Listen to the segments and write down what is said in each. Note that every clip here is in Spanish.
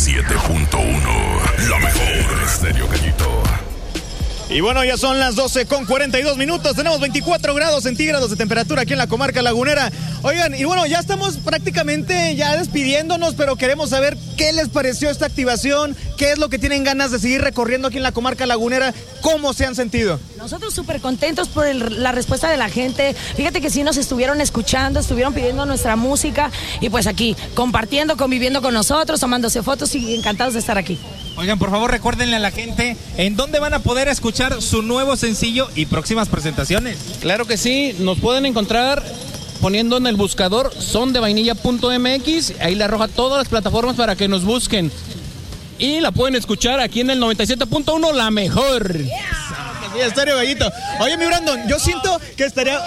97.1, la mejor estéreo Gallito. Y bueno, ya son las 12:42 minutos. Tenemos 24 grados centígrados de temperatura aquí en la comarca lagunera. Oigan, y bueno, ya estamos prácticamente ya despidiéndonos, pero queremos saber qué les pareció esta activación, qué es lo que tienen ganas de seguir recorriendo aquí en la comarca lagunera, cómo se han sentido. Nosotros súper contentos por la respuesta de la gente. Fíjate que sí nos estuvieron escuchando, estuvieron pidiendo nuestra música y pues aquí compartiendo, conviviendo con nosotros, tomándose fotos y encantados de estar aquí. Oigan, por favor, recuérdenle a la gente en dónde van a poder escuchar su nuevo sencillo y próximas presentaciones. Claro que sí, nos pueden encontrar poniendo en el buscador sondevainilla.mx, ahí le arroja todas las plataformas para que nos busquen. Y la pueden escuchar aquí en el 97.1, la mejor. Sí, Estéreo Gallito. Oye, mi Brandon, yo siento que estaría...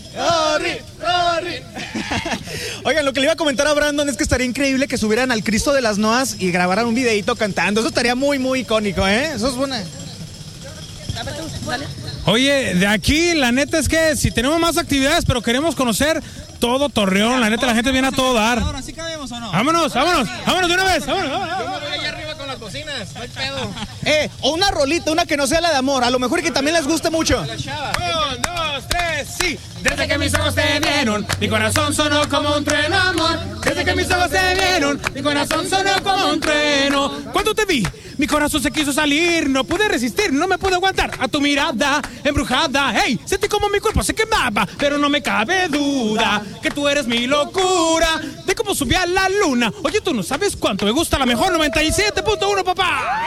Oigan, lo que le iba a comentar a Brandon es que estaría increíble que subieran al Cristo de las Noas y grabaran un videito cantando. Eso estaría muy, muy icónico, ¿eh? Eso es buena. Oye, de aquí, la neta es que si tenemos más actividades, pero queremos conocer todo Torreón, la neta, la gente viene a todo dar. Ahora sí cabemos o no. Vámonos de una vez, vámonos. Yo me voy allá arriba con las bocinas, no hay pedo. O una rolita, una que no sea la de amor, a lo mejor que también les guste mucho. 1, 2, 3, sí. Desde que mis ojos te vieron, mi corazón sonó como un trueno, amor. Desde que mis ojos te vieron, mi corazón sonó como un trueno. Cuando te vi, mi corazón se quiso salir, no pude resistir, no me pude aguantar a tu mirada embrujada. Hey, sentí como mi cuerpo se quemaba, pero no me cabe duda que tú eres mi locura, de cómo subí a la luna. Oye, tú no sabes cuánto me gusta la mejor 97.1, papá.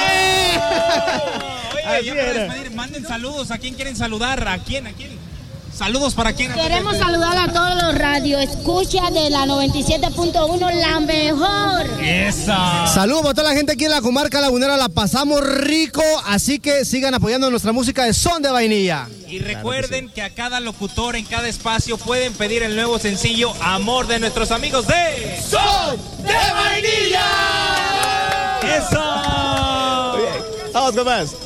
Oye, ya para despedir, manden saludos. ¿A quién quieren saludar? ¿A quién? Saludos para quién. Queremos saludar a todos los radioescuchas de la 97.1, la mejor. ¡Esa! Saludos para toda la gente aquí en la comarca lagunera, la pasamos rico, así que sigan apoyando nuestra música de Son de Vainilla. Y recuerden que a cada locutor en cada espacio pueden pedir el nuevo sencillo Amor de nuestros amigos de ¡Son de Vainilla! ¡Eso! Vamos con más.